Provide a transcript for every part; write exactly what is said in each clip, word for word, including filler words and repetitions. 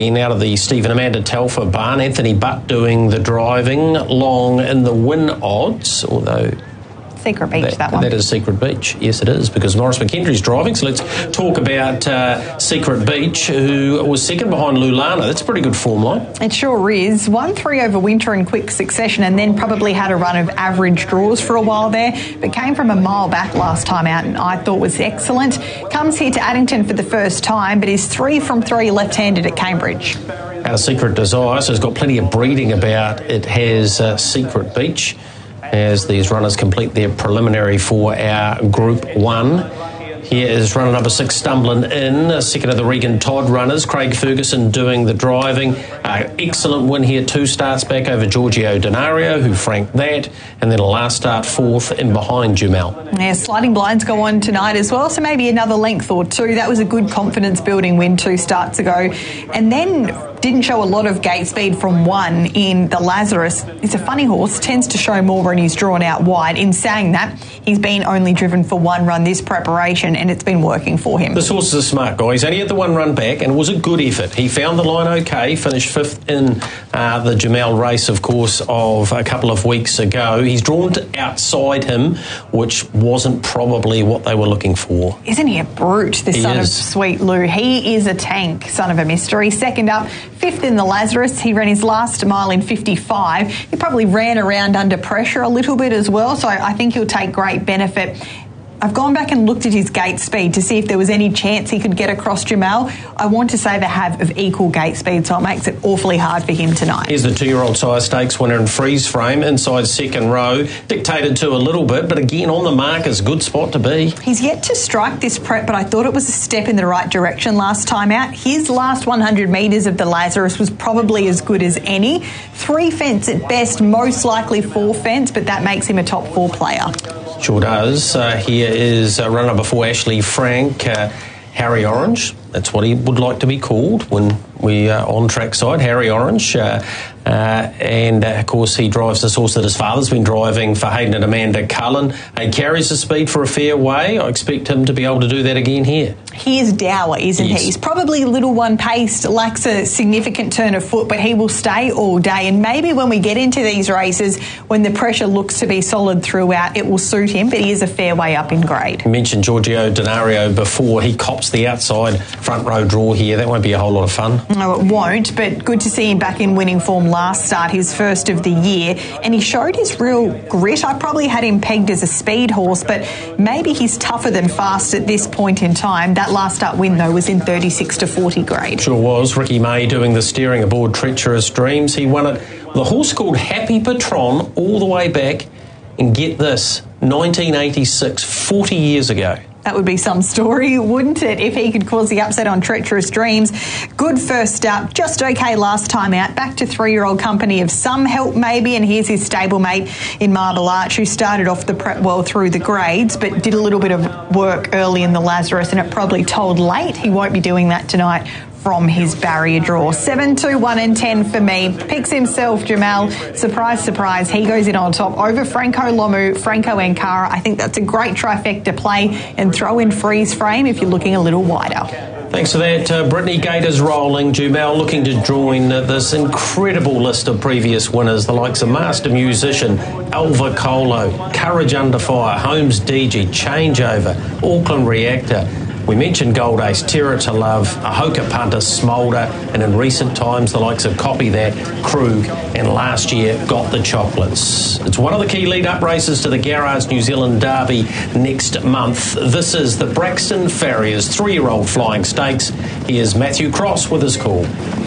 Out of the Stephen Amanda Telfer barn, Anthony Butt doing the driving, long in the win odds, although... Secret Beach, that, that one. That is Secret Beach. Yes, it is, because Maurice McKendry's driving. So let's talk about uh, Secret Beach, who was second behind Lulana. That's a pretty good form line. It sure is. Won three over winter in quick succession and then probably had a run of average draws for a while there, but came from a mile back last time out and I thought was excellent. Comes here to Addington for the first time, but is three from three left-handed at Cambridge. Our Secret Desire, so it's got plenty of breeding about it, has uh, Secret Beach, as these runners complete their preliminary for our Group one. Here is runner number six, Stumbling In, second of the Regan Todd runners. Craig Ferguson doing the driving. Uh, excellent win here, two starts back over Giorgio Denario, who franked that, and then a last start fourth in behind Jumel. Yeah, sliding blinds go on tonight as well, so maybe another length or two. That was a good confidence-building win two starts ago. And then didn't show a lot of gate speed from one in the Lazarus. It's a funny horse, tends to show more when he's drawn out wide. In saying that, he's been only driven for one run this preparation and it's been working for him. This horse is a smart guy. He's only had the one run back and it was a good effort. He found the line okay, finished fifth in uh, the Jamel race, of course, of a couple of weeks ago. He's drawn to outside him, which wasn't probably what they were looking for. Isn't he a brute, this he son is. of Sweet Lou? He is a tank, son of a mystery. Second up, fifth in the Lazarus. He ran his last mile in fifty-five. He probably ran around under pressure a little bit as well, so I think he'll take great benefit. I've gone back and looked at his gate speed to see if there was any chance he could get across Jamel. I want to say they have of equal gate speed, so it makes it awfully hard for him tonight. Here's the two-year-old Sire Stakes winner in freeze frame, inside second row, dictated to a little bit, but again on the mark is a good spot to be. He's yet to strike this prep, but I thought it was a step in the right direction last time out. His last one hundred metres of the Lazarus was probably as good as any. Three fence at best, most likely four fence, but that makes him a top four player. Sure does. Uh, here is uh, runner before Ashley Frank, uh, Harry Orange. That's what he would like to be called when we are on track side, Harry Orange. Uh, uh, and, uh, of course, he drives this horse that his father's been driving for Hayden and Amanda Cullen. He carries the speed for a fair way. I expect him to be able to do that again here. He is dour, isn't yes. he? He's probably a little one-paced, lacks a significant turn of foot, but he will stay all day. And maybe when we get into these races, when the pressure looks to be solid throughout, it will suit him, but he is a fair way up in grade. You mentioned Giorgio Denario before. He cops the outside front row draw here. That won't be a whole lot of fun. No, it won't, but good to see him back in winning form last start, his first of the year, and he showed his real grit. I probably had him pegged as a speed horse, but maybe he's tougher than fast at this point in time. That last start win, though, was in thirty-six to forty grade. Sure was. Ricky May doing the steering aboard Treacherous Dreams. He won it with a horse called Happy Patron all the way back, and get this, nineteen eighty-six, forty years ago. That would be some story, wouldn't it, if he could cause the upset on Treacherous Dreams. Good first up, just okay last time out. Back to three-year-old company of some help maybe, and here's his stablemate in Marble Arch, who started off the prep well through the grades, but did a little bit of work early in the Lazarus, and it probably told late. He won't be doing that tonight from his barrier draw. seven, two, one and ten for me. Picks himself, Jamel. Surprise, surprise. He goes in on top over Franco Lomu, Franco Ankara. I think that's a great trifecta play, and throw in freeze frame if you're looking a little wider. Thanks for that. Uh, Brittany Gators rolling. Jumel looking to join uh, this incredible list of previous winners, the likes of Master Musician, Alva Colo, Courage Under Fire, Holmes D G, Changeover, Auckland Reactor. We mentioned Gold Ace, Terror to Love, Ahoka Punter, Smolder, and in recent times the likes of Copy That, Krug, and last year Got the Chocolates. It's one of the key lead-up races to the Garage New Zealand Derby next month. This is the Braxton Farriers three-year-old Flying Stakes. Here's Matthew Cross with his call.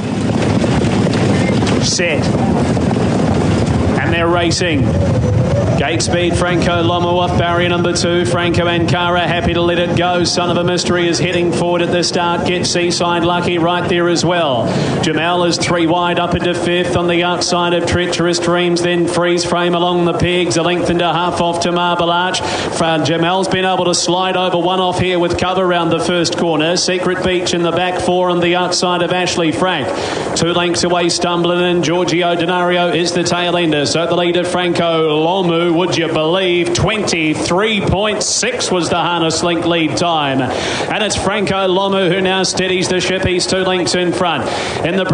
Set. And they're racing. Gate speed, Franco Lomo off barrier number two. Franco Ankara happy to let it go. Son of a Mystery is heading forward at the start. Get Seaside Lucky right there as well. Jamel is three wide up into fifth on the outside of Treacherous Dreams. Then Freeze Frame along the pegs. A length and a half off to Marble Arch. Jamel's been able to slide over one off here with cover round the first corner. Secret Beach in the back four on the outside of Ashley Frank. Two lengths away, Stumbling In. Giorgio Denario is the tail ender. So the leader, Franco Lomu. two, would you believe? twenty-three point six was the harness link lead time. And it's Franco Lomu who now steadies the ship. He's two lengths in front. In the